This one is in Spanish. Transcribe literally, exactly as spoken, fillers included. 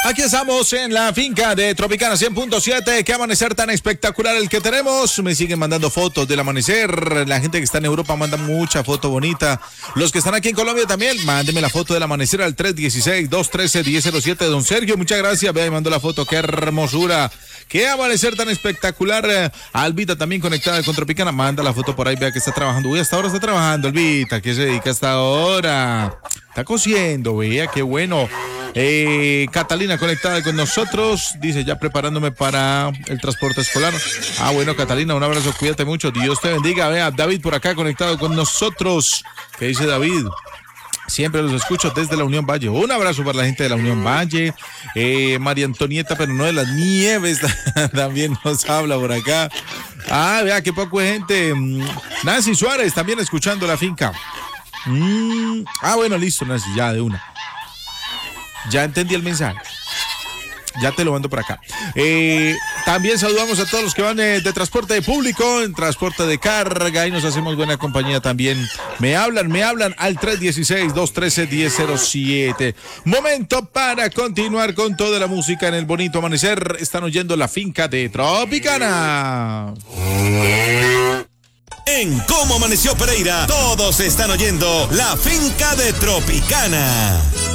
Aquí estamos en la finca de Tropicana cien punto siete. Qué amanecer tan espectacular el que tenemos. Me siguen mandando fotos del amanecer. La gente que está en Europa manda mucha foto bonita. Los que están aquí en Colombia también, mándenme la foto del amanecer al tres uno seis, dos uno tres, uno cero cero siete. Don Sergio, muchas gracias. Vea, y mandó la foto. Qué hermosura. Qué amanecer tan espectacular. Albita también conectada con Tropicana. Manda la foto por ahí. Vea que está trabajando. Uy, hasta ahora está trabajando, Albita. ¿Qué se dedica hasta ahora? Está cosiendo, vea, qué bueno. Eh, Catalina conectada con nosotros, dice ya preparándome para el transporte escolar. Ah, bueno, Catalina, un abrazo, cuídate mucho, Dios te bendiga. Vea, David por acá conectado con nosotros. ¿Qué dice David? Siempre los escucho desde la Unión Valle. Un abrazo para la gente de la Unión Valle. Eh, María Antonieta, pero no de las Nieves, también nos habla por acá. Ah, vea, qué poco de gente. Nancy Suárez también escuchando la finca. Mm, ah, bueno, listo, Nancy, ya de una. Ya entendí el mensaje. Ya te lo mando por acá. Eh, también saludamos a todos los que van de, de transporte público, en transporte de carga, y nos hacemos buena compañía también. Me hablan, me hablan al tres uno seis, dos uno tres, uno cero cero siete. Momento para continuar con toda la música en el bonito amanecer. Están oyendo la finca de Tropicana. En Cómo Amaneció Pereira, todos están oyendo la finca de Tropicana.